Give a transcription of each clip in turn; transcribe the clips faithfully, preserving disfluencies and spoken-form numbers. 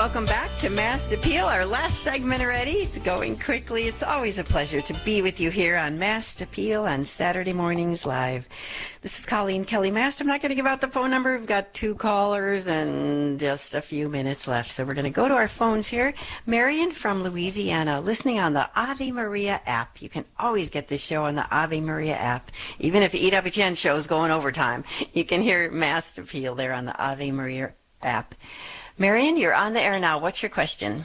welcome back to Mass Appeal. Our last segment already. It's going quickly. It's always a pleasure to be with you here on Mass Appeal on Saturday mornings live. This is Colleen Kelly Mast. I'm not going to give out the phone number. We've got two callers and just a few minutes left. So we're going to go to our phones here. Marion from Louisiana, listening on the Ave Maria app. You can always get this show on the Ave Maria app. Even if E W T N show is going overtime, you can hear Mass Appeal there on the Ave Maria app. Marion, you're on the air now. What's your question?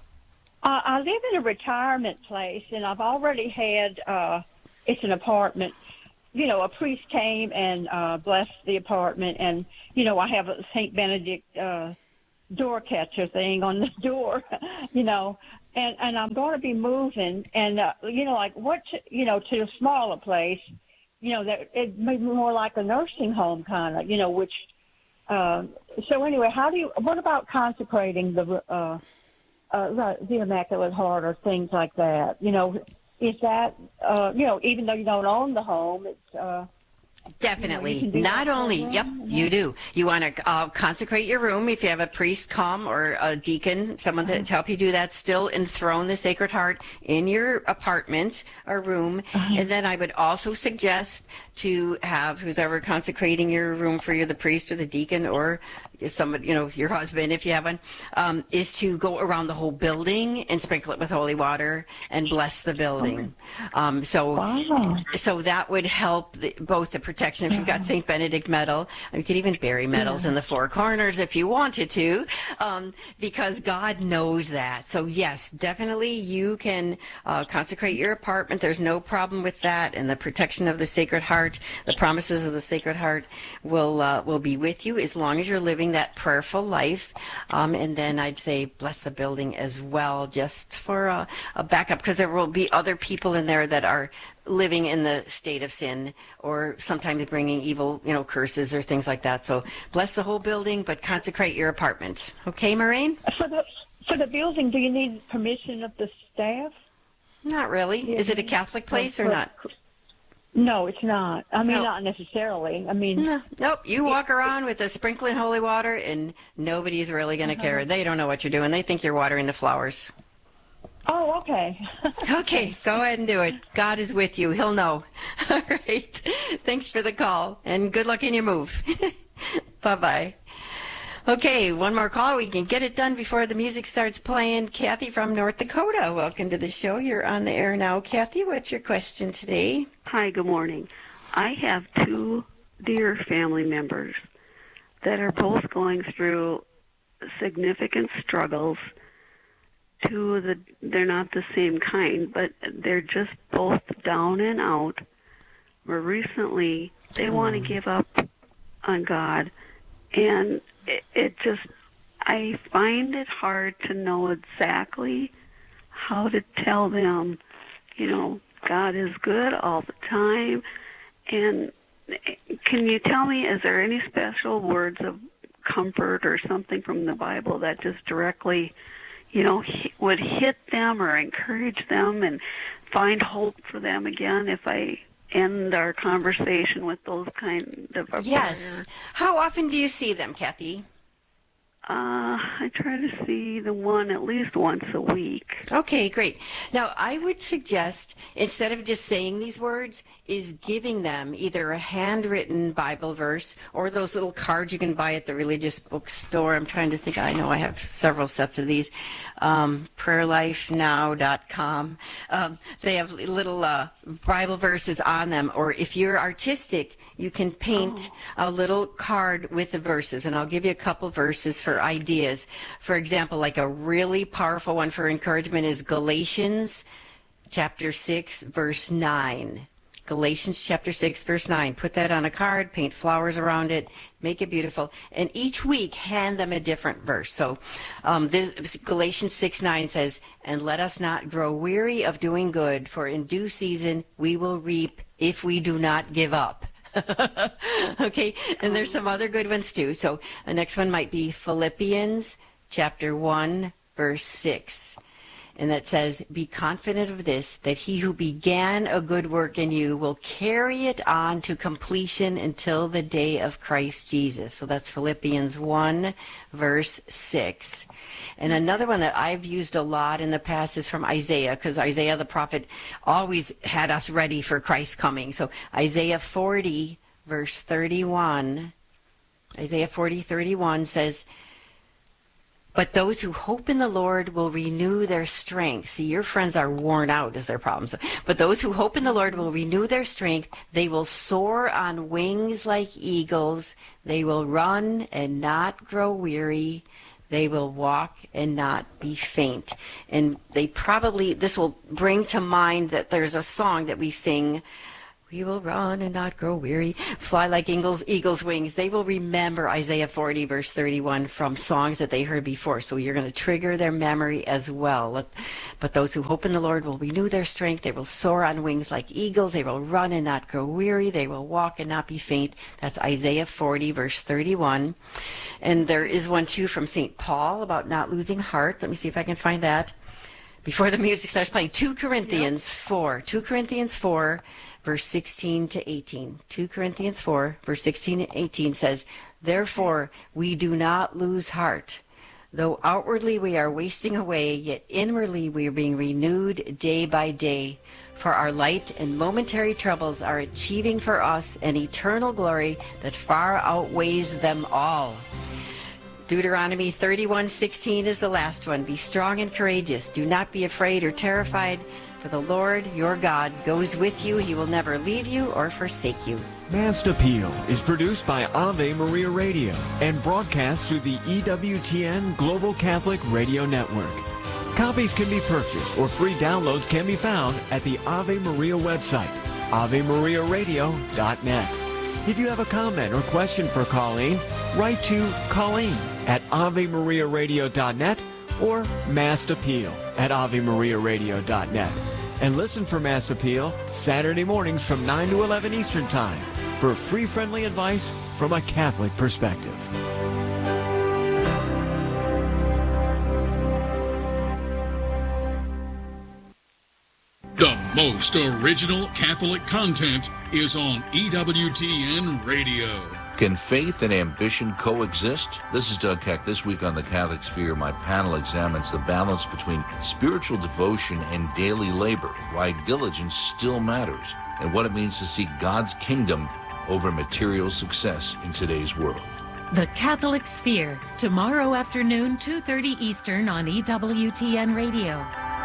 Uh, I live in a retirement place, and I've already had, uh, it's an apartment. You know, a priest came and uh, blessed the apartment, and, you know, I have a Saint Benedict uh, door catcher thing on the door, you know, and, and I'm going to be moving, and, uh, you know, like, what, to, you know, to a smaller place, you know, that it may be more like a nursing home kind of, you know, which, uh, so anyway, how do you, what about consecrating the, uh, uh, the Immaculate Heart or things like that? You know, is that, uh, you know, even though you don't own the home, it's, uh, Definitely. You know, you Not only, yep, you do. You want to uh, consecrate your room if you have a priest come or a deacon, someone to help you do that, still enthrone the Sacred Heart in your apartment or room. Uh-huh. And then I would also suggest to have who's ever consecrating your room for you, the priest or the deacon or somebody, you know, your husband, if you have one, um, is to go around the whole building and sprinkle it with holy water and bless the building. Um, so, Wow. so that would help the, both the protection. If you've got Saint Benedict medal, you could even bury medals Yeah. in the four corners if you wanted to, um, because God knows that. So yes, definitely you can uh, consecrate your apartment. There's no problem with that, and the protection of the Sacred Heart, the promises of the Sacred Heart will uh, will be with you as long as you're living that prayerful life. Um, and then I'd say bless the building as well, just for a, a backup, because there will be other people in there that are living in the state of sin or sometimes bringing evil, you know, curses or things like that. So bless the whole building, but consecrate your apartment. Okay, Maureen? For the, for the building, do you need permission of the staff? Not really. Is it a Catholic place or not? No, it's not. I mean, No. not necessarily. I mean, No, nope. You walk around with a sprinkling holy water, and nobody's really going to Uh-huh. care. They don't know what you're doing. They think you're watering the flowers. oh, okay. Okay, go ahead and do it. God is with you. He'll know. All right. Thanks for the call, and good luck in your move. Bye-bye. Okay, one more call. We can get it done before the music starts playing. Kathy from North Dakota, welcome to the show. You're on the air now. Kathy, what's your question today? Hi, good morning. I have two dear family members that are both going through significant struggles. Two of the, they're not the same kind, but they're just both down and out. Where recently they want to give up on God, and it, it just, I find it hard to know exactly how to tell them, you know, God is good all the time. And can you tell me, is there any special words of comfort or something from the Bible that just directly, you know, would hit them or encourage them and find hope for them again if I end our conversation with those kind of a Yes. prayer? How often do you see them, Kathy? Uh, I try to see the one at least once a week. Okay, great. Now, I would suggest, instead of just saying these words, is giving them either a handwritten Bible verse or those little cards you can buy at the religious bookstore. I'm trying to think. I know I have several sets of these. Um, prayer life now dot com. Um, they have little uh, Bible verses on them. Or if you're artistic, you can paint oh. a little card with the verses. And I'll give you a couple verses for ideas. For example, like a really powerful one for encouragement is Galatians chapter six, verse nine. Galatians chapter six, verse nine. Put that on a card, paint flowers around it, make it beautiful. And each week, hand them a different verse. So um, this, Galatians six, nine says, "And let us not grow weary of doing good, for in due season we will reap if we do not give up." Okay, and there's some other good ones too. So the next one might be Philippians chapter one, verse six. and that says, be confident of this, that he who began a good work in you will carry it on to completion until the day of Christ Jesus. So that's Philippians one, verse six. And another one that I've used a lot in the past is from Isaiah, because Isaiah the prophet always had us ready for Christ's coming. So Isaiah forty, verse thirty-one, Isaiah forty, thirty-one says, but those who hope in the Lord will renew their strength. See, your friends are worn out is their problem. So, but those who hope in the Lord will renew their strength. They will soar on wings like eagles. They will run and not grow weary. They will walk and not be faint. And they probably, this will bring to mind that there's a song that we sing, we will run and not grow weary, fly like eagles, eagles' wings. They will remember Isaiah forty, verse thirty-one from songs that they heard before. So you're going to trigger their memory as well. But those who hope in the Lord will renew their strength. They will soar on wings like eagles. They will run and not grow weary. They will walk and not be faint. That's Isaiah forty, verse thirty-one. And there is one, too, from Saint Paul about not losing heart. Let me see if I can find that before the music starts playing. two Corinthians four. two Corinthians four. Verse sixteen to eighteen. two Corinthians four, verse sixteen and eighteen says, therefore we do not lose heart. Though outwardly we are wasting away, yet inwardly we are being renewed day by day. For our light and momentary troubles are achieving for us an eternal glory that far outweighs them all. Deuteronomy thirty-one sixteen is the last one. Be strong and courageous. Do not be afraid or terrified, for the Lord your God goes with you. He will never leave you or forsake you. Mass Appeal is produced by Ave Maria Radio and broadcast through the E W T N Global Catholic Radio Network. Copies can be purchased or free downloads can be found at the Ave Maria website, ave maria radio dot net. If you have a comment or question for Colleen, write to Colleen at ave maria radio dot net or Mass Appeal at ave maria radio dot net. And listen for Mass Appeal Saturday mornings from nine to eleven Eastern Time for free friendly advice from a Catholic perspective. The most original Catholic content is on E W T N Radio. Can faith and ambition coexist? This is Doug Keck. This week on The Catholic Sphere, my panel examines the balance between spiritual devotion and daily labor, why diligence still matters, and what it means to seek God's kingdom over material success in today's world. The Catholic Sphere, tomorrow afternoon, two thirty Eastern on E W T N Radio.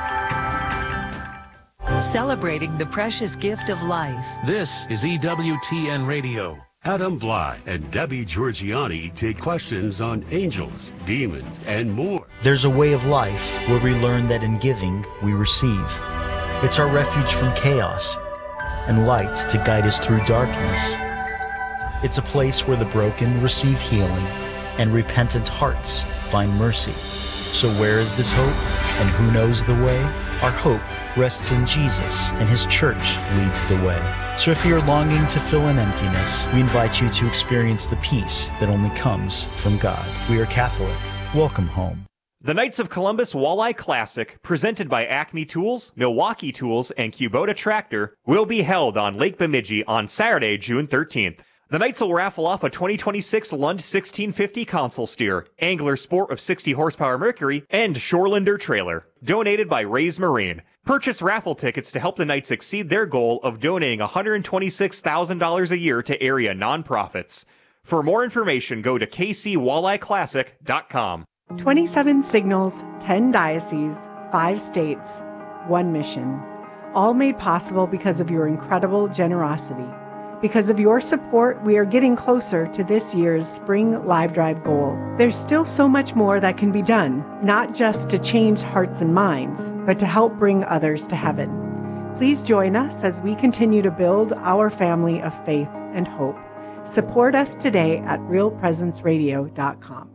Celebrating the precious gift of life. This is E W T N Radio. Adam Bly and Debbie Georgiani take questions on angels, demons, and more. There's a way of life where we learn that in giving, we receive. It's our refuge from chaos and light to guide us through darkness. It's a place where the broken receive healing and repentant hearts find mercy. So where is this hope and who knows the way? Our hope rests in Jesus, and his church leads the way. So if you're longing to fill an emptiness, we invite you to experience the peace that only comes from God. We are Catholic. Welcome home. The Knights of Columbus Walleye Classic, presented by Acme Tools, Milwaukee Tools, and Kubota Tractor, will be held on Lake Bemidji on Saturday, June thirteenth. The Knights will raffle off a twenty twenty-six Lund sixteen fifty console steer, Angler Sport of sixty horsepower Mercury, and Shorelander trailer, donated by Rays Marine. Purchase raffle tickets to help the Knights exceed their goal of donating one hundred twenty-six thousand dollars a year to area nonprofits. For more information, go to k c walleye classic dot com. twenty-seven signals, ten dioceses, five states, one mission. All made possible because of your incredible generosity. Because of your support, we are getting closer to this year's Spring Live Drive goal. There's still so much more that can be done, not just to change hearts and minds, but to help bring others to heaven. Please join us as we continue to build our family of faith and hope. Support us today at real presence radio dot com.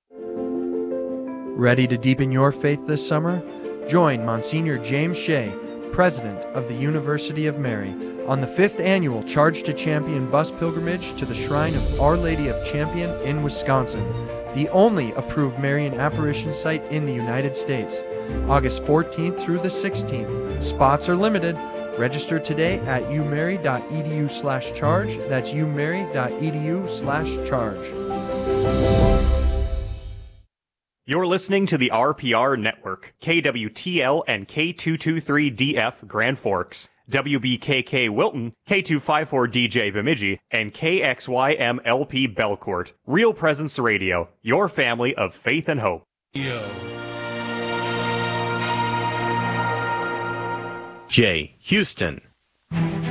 Ready to deepen your faith this summer? Join Monsignor James Shea, President of the University of Mary, on the fifth annual Charge to Champion bus pilgrimage to the Shrine of Our Lady of Champion in Wisconsin. the only approved Marian apparition site in the United States. August fourteenth through the sixteenth. Spots are limited. Register today at umary.edu slash charge. That's umary.edu slash charge. You're listening to the R P R Network, K W T L and K two twenty-three D F Grand Forks, W B K K Wilton, K two fifty-four D J Bemidji, and K X Y M L P Belcourt. Real Presence Radio, your family of faith and hope. Yo. J. Houston.